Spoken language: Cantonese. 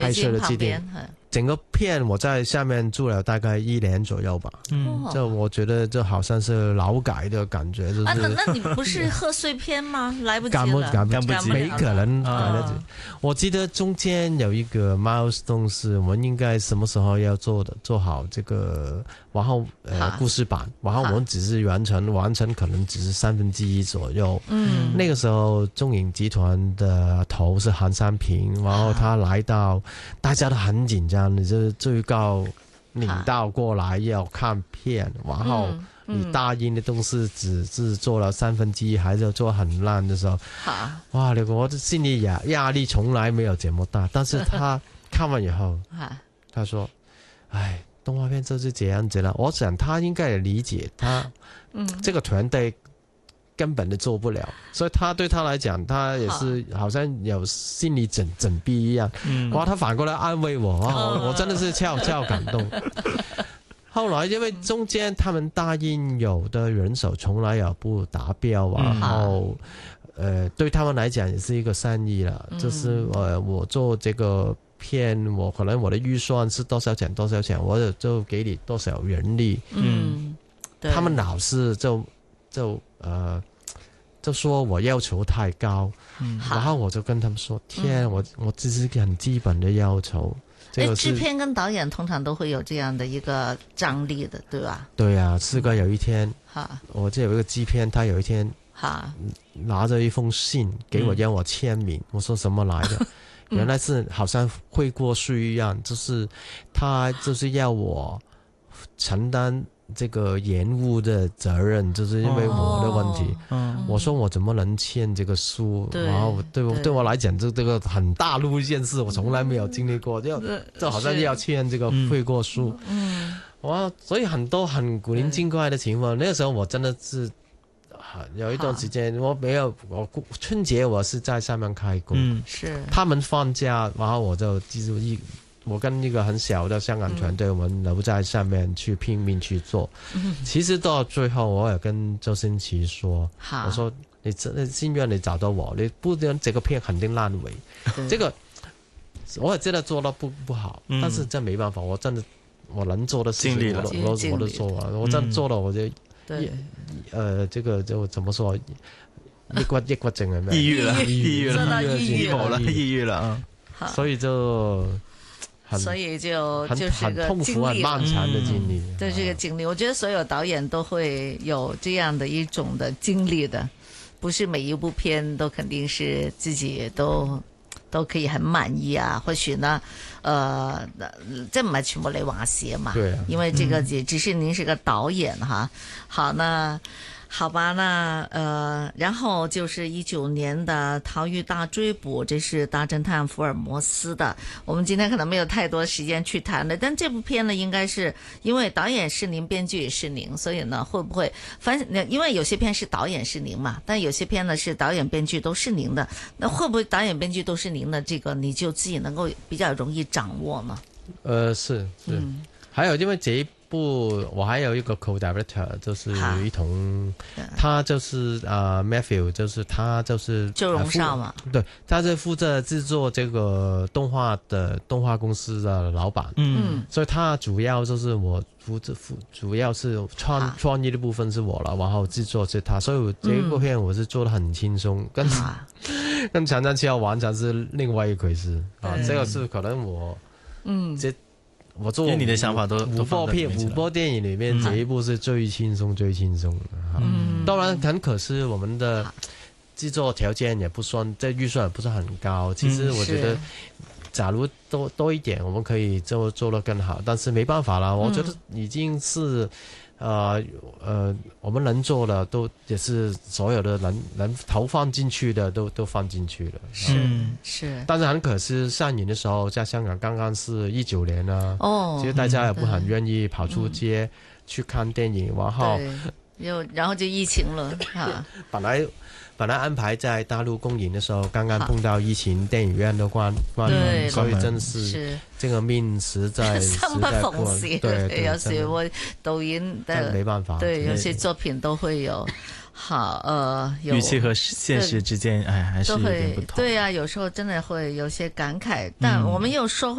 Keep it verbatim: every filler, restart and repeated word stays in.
拍摄的基地。整个片我在下面住了大概一年左右吧，嗯，就我觉得就好像是劳改的感觉，就是啊，那那你不是贺岁片吗？来不及了， 赶不赶不及， 没可能赶得及。我记得中间有一个 milestone 是我们应该什么时候要做的做好这个，然后呃故事版，然后我们只是完成完成可能只是三分之一左右。嗯，那个时候中影集团的头是韩三平，然后他来到，大家都很紧张。你就是最高领导过来要看片，然后你答应的东西只是做了三分之一，还是做很烂的时候，哇！我的心理压压力从来没有这么大。但是他看完以后，他说：“哎，动画片就是这样子了。”我想他应该也理解，他这个团队根本都做不了，所以他对他来讲，他也是好像有心理整整逼一样。嗯、哇，他反过来安慰我，哇，我我真的是悄悄感动。后来因为中间他们答应有的人手从来也不达标，然后、嗯、呃，对他们来讲也是一个善意了，嗯、就是呃，我做这个片，我可能我的预算是多少钱多少钱，我就给你多少人力。嗯，他们老是就就呃。就说我要求太高，嗯、然后我就跟他们说：“天，嗯、我我这是一个很基本的要求。这个” 制片跟导演通常都会有这样的一个张力的，对吧？ 对啊，四哥有一天，嗯、我这有一个制片，他有一天拿着一封信给我，让我签名。嗯、我说什么来的？原来是好像会过税一样，就是他就是要我承担这个延误的责任，就是因为我的问题。哦、我说我怎么能签这个书？然后对我对我来讲，这这个很大路一件事，我从来没有经历过，就就好像要签这个悔过书。嗯，哇，所以很多很古灵精怪的情况。那个时候我真的是有一段时间我没有，我春节我是在上面开工，嗯、是他们放假，然后我就记住一。我跟一个很小的香港团队，嗯、我们留在上面去拼命去做。嗯、其实到最后，我也跟周星驰说：“我说你真的心愿你找到我，你不然这个片肯定烂尾。这个我也真的做得不不好，嗯、但是真没辦法，我真的我能做的事情我都我都我都做完，我真的做了，我就對呃這個就怎麼說？抑鬱抑鬱症係咩？ 抑鬱了，抑鬱了， 抑鬱了，抑鬱了啊！ 所以就。 所以就就是个经历， 很漫长的经历。 对这个经历，我觉得所有导演都会有这样的一种的经历的，不是每一部片都肯定是自己都都可以很滿意啊。或許呢，呃，這唔係全部你話事嘛。 對啊。 因為這個也只是您是個導演哈。好，那。好吧，那呃，然後就是一九年的《逃獄大追捕》，這是大偵探福爾摩斯的。我們今天可能沒有太多時間去談的，但這部片呢，應該是因為導演是您，編劇也是您，所以呢，會不會反因為有些片是導演是您嘛，但有些片呢是導演編劇都是您的，那會不會導演編劇都是您的這個，你就自己能夠比較容易掌握呢？ 呃，是是，嗯、還有因為這一部我還有一個 co-director， 就是於彤，他就是呃 Matthew， 就是他就是周榮少嘛， 對，他是負責製作這個動畫的動畫公司的老闆，嗯，所以他主要就是我負責負主要是創創意的部分是我了，然後製作是他，所以我這一部片我是做得很輕鬆，跟跟長江七號完全是另外一回事啊，這個是可能我嗯這。我做因為你的想法都五部片五部電影裏面，這一部是最輕鬆、嗯、最輕鬆的。嗯，當然很可惜，我們的製作條件也不算，這預算也不是很高。其實我覺得，假如多多一點，我們可以做做得更好。但是沒辦法啦，我覺得已經是。呃呃，我們能做的都也是所有的能能投放進去的都都放進去了。 是是， 但是很可惜，上映的時候在香港剛剛是一九年啊，哦，其實大家也不很願意跑出街去看電影，然後又然後就疫情了哈。 本來本來安排在大陸公映的時候，剛剛碰到疫情，電影院都關關門，所以真是這個命實在生不逢時。 對， 有時會導演真係沒辦法。 對，有些作品都會有。 好，呃，有预期和现實之間，哎，還是有點不同。 對啊，有時候真的會有些感慨，但我們又說回。